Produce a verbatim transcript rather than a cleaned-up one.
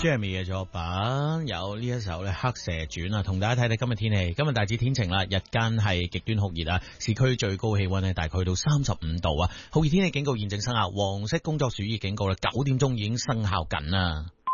Jeremy 嘅作品有呢一首咧《黑蛇傳》啊，同大家睇睇今日天氣。今日大致天晴啦，日間係極端酷熱啊，市區最高氣溫咧大概去到三十五度啊，酷熱天氣警告現正生效，黃色工作暑熱警告咧九點鐘已經生效緊啦。